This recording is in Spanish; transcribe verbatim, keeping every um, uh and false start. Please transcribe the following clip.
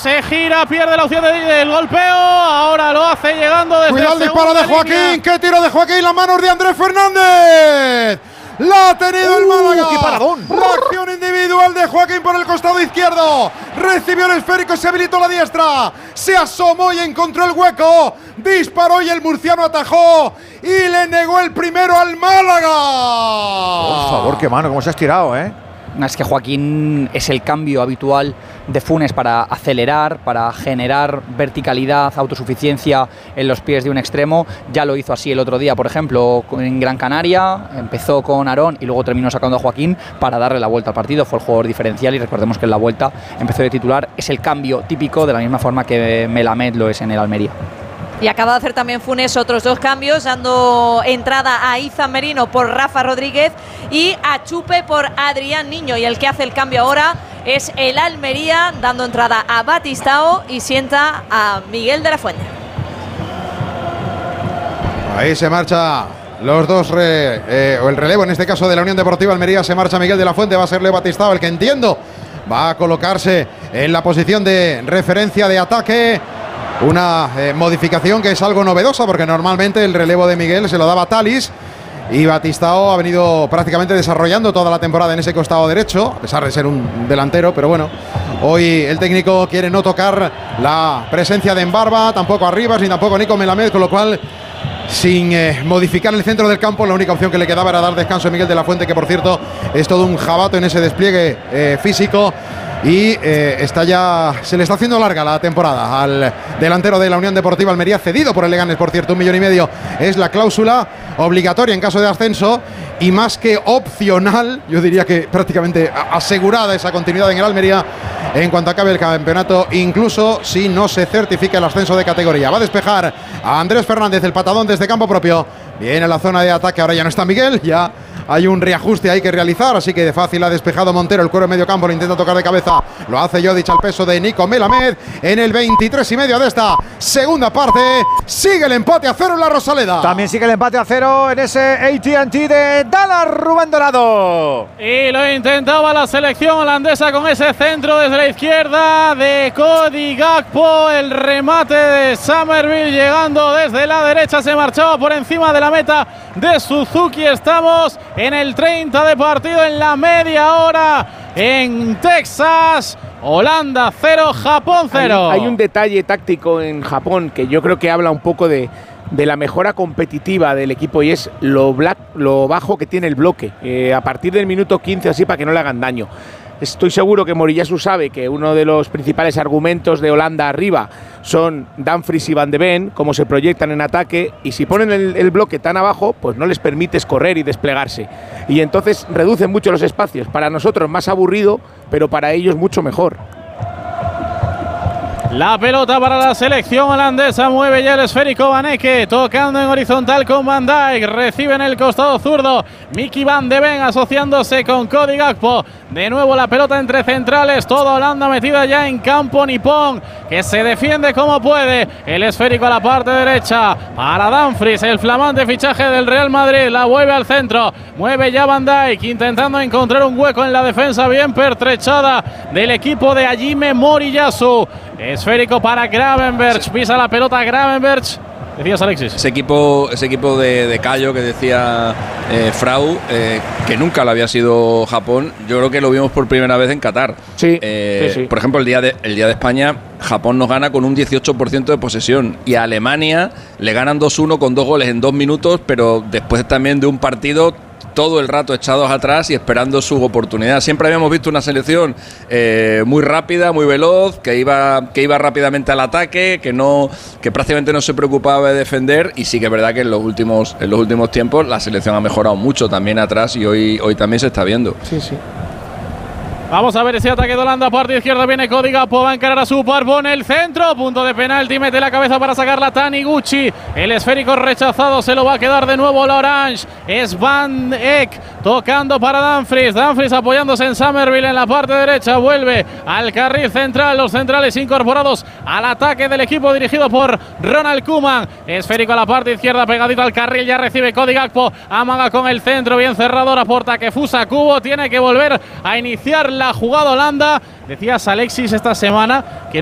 se gira, pierde la opción del golpeo, ahora lo hace llegando desde Cuidado el disparo de Joaquín, línea. Qué tiro de Joaquín, las manos de Andrés Fernández. La ha tenido uh, el Málaga. ¡Qué paradón! La acción individual de Joaquín por el costado izquierdo. Recibió el esférico y se habilitó la diestra. Se asomó y encontró el hueco. Disparó y el murciano atajó. Y le negó el primero al Málaga. Por favor, qué mano, cómo se ha estirado, ¿eh? Es que Joaquín es el cambio habitual de Funes para acelerar, para generar verticalidad, autosuficiencia en los pies de un extremo. Ya lo hizo así el otro día, por ejemplo, en Gran Canaria. Empezó con Aarón y luego terminó sacando a Joaquín para darle la vuelta al partido. Fue el jugador diferencial y recordemos que en la vuelta empezó de titular. Es el cambio típico de la misma forma que Melamed lo es en el Almería. Y acaba de hacer también Funes otros dos cambios, dando entrada a Izan Merino por Rafa Rodríguez y a Chupe por Adrián Niño. Y el que hace el cambio ahora es el Almería, dando entrada a Batistao y sienta a Miguel de la Fuente. Ahí se marcha los dos, re, eh, o el relevo en este caso de la Unión Deportiva Almería. Se marcha Miguel de la Fuente, va a ser Leo Batistao el que entiendo va a colocarse en la posición de referencia de ataque. Una eh, modificación que es algo novedosa porque normalmente el relevo de Miguel se lo daba Talis y Batistao ha venido prácticamente desarrollando toda la temporada en ese costado derecho, a pesar de ser un delantero, pero bueno, hoy el técnico quiere no tocar la presencia de Embarba, tampoco Arribas ni tampoco Nico Melamed, con lo cual sin eh, modificar el centro del campo, la única opción que le quedaba era dar descanso a Miguel de la Fuente, que por cierto es todo un jabato en ese despliegue eh, físico. Y eh, está ya, se le está haciendo larga la temporada al delantero de la Unión Deportiva Almería, cedido por el Leganés, por cierto, un millón y medio es la cláusula obligatoria en caso de ascenso y más que opcional, yo diría que prácticamente asegurada esa continuidad en el Almería en cuanto acabe el campeonato, incluso si no se certifica el ascenso de categoría. Va a despejar a Andrés Fernández, el patadón desde campo propio, viene a la zona de ataque, ahora ya no está Miguel, ya hay un reajuste ahí que realizar, así que de fácil ha despejado Montero, el cuero en medio campo, lo intenta tocar de cabeza, lo hace Jodic al peso de Nico Melamed en el veintitrés y medio de esta segunda parte. Sigue el empate a cero en la Rosaleda. También sigue el empate a cero en ese A T and T de Dallas, Rubén Dorado. Y lo intentaba la selección holandesa con ese centro desde la izquierda de Cody Gakpo, el remate de Summerville llegando desde la derecha, se marchaba por encima de la meta de Suzuki. Estamos en el treinta de partido, en la media hora en Texas. Holanda cero, Japón cero. Hay, hay un detalle táctico en Japón que yo creo que habla un poco de, de la mejora competitiva del equipo y es lo, black, lo bajo que tiene el bloque. Eh, a partir del minuto quince así, para que no le hagan daño. Estoy seguro que Moriyasu sabe que uno de los principales argumentos de Holanda arriba son Dumfries y Van de Ven, cómo se proyectan en ataque, y si ponen el, el bloque tan abajo, pues no les permites correr y desplegarse. Y entonces reducen mucho los espacios. Para nosotros más aburrido, pero para ellos mucho mejor. La pelota para la selección holandesa, mueve ya el esférico Vaneke, tocando en horizontal con Van Dijk, recibe en el costado zurdo Mickey Van de Ven asociándose con Cody Gakpo, de nuevo la pelota entre centrales, toda Holanda metida ya en campo nipón, que se defiende como puede, el esférico a la parte derecha para Dumfries, el flamante fichaje del Real Madrid, la vuelve al centro, mueve ya Van Dijk, intentando encontrar un hueco en la defensa bien pertrechada del equipo de Hajime Moriyasu. Esférico para Gravenberch, pisa la pelota Gravenberch. Decías, Alexis. Ese equipo, ese equipo de, de Cayo que decía eh, Frau, eh, que nunca lo había sido Japón, yo creo que lo vimos por primera vez en Qatar. Sí, eh, sí, sí. Por ejemplo, el día, de, el día de España, Japón nos gana con un dieciocho por ciento de posesión y a Alemania le ganan dos uno con dos goles en dos minutos, pero después también de un partido todo el rato echados atrás y esperando su oportunidad. Siempre habíamos visto una selección eh, muy rápida, muy veloz, que iba, que iba rápidamente al ataque, que no, que prácticamente no se preocupaba de defender, y sí que es verdad que en los últimos, en los últimos tiempos la selección ha mejorado mucho también atrás y hoy, hoy también se está viendo. Sí, sí. Vamos a ver ese ataque de Holanda, parte izquierda viene Cody Gakpo, va a encarar a su pone el centro, punto de penalti, mete la cabeza para sacarla Taniguchi, el esférico rechazado, se lo va a quedar de nuevo la Orange, es Van Eck tocando para Dumfries, Dumfries apoyándose en Summerville en la parte derecha, vuelve al carril central, los centrales incorporados al ataque del equipo dirigido por Ronald Koeman, esférico a la parte izquierda, pegadito al carril, ya recibe Cody Gakpo, amaga con el centro, bien cerrado, aporta que Fusa Kubo, tiene que volver a iniciar la jugada Holanda. Decías, Alexis, esta semana que